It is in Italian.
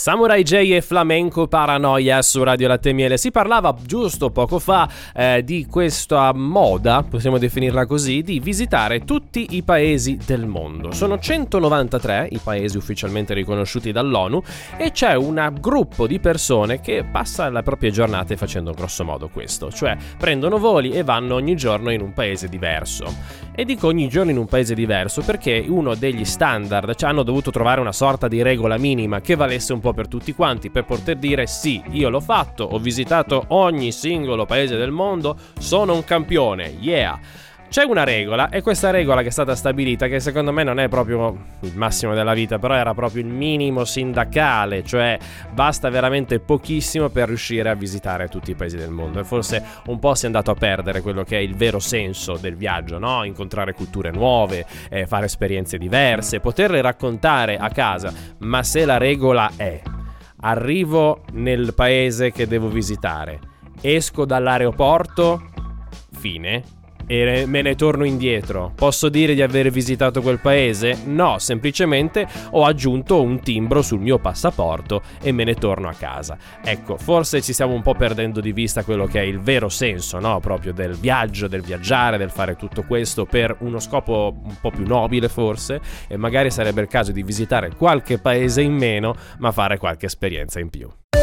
Samurai J e Flamenco Paranoia su Radio Latte Miele. Si parlava giusto poco fa di questa moda, possiamo definirla così, di visitare tutti i paesi del mondo. Sono 193 i paesi ufficialmente riconosciuti dall'ONU e c'è un gruppo di persone che passa le proprie giornate facendo grosso modo questo, cioè prendono voli e vanno ogni giorno in un paese diverso. E dico ogni giorno in un paese diverso perché uno degli standard, cioè hanno dovuto trovare una sorta di regola minima che valesse un po' per tutti quanti, per poter dire sì, io l'ho fatto, ho visitato ogni singolo paese del mondo, sono un campione, yeah! C'è una regola, e questa regola che è stata stabilita, che secondo me non è proprio il massimo della vita, però era proprio il minimo sindacale, cioè basta veramente pochissimo per riuscire a visitare tutti i paesi del mondo. E forse un po' si è andato a perdere quello che è il vero senso del viaggio, no? Incontrare culture nuove, fare esperienze diverse, poterle raccontare a casa. Ma se la regola è: arrivo nel paese che devo visitare, esco dall'aeroporto, fine, e me ne torno indietro, posso dire di aver visitato quel paese? No, semplicemente ho aggiunto un timbro sul mio passaporto e me ne torno a casa. Ecco, forse ci stiamo un po' perdendo di vista quello che è il vero senso, no? Proprio del viaggio, del viaggiare, del fare tutto questo per uno scopo un po' più nobile forse, e magari sarebbe il caso di visitare qualche paese in meno, ma fare qualche esperienza in più.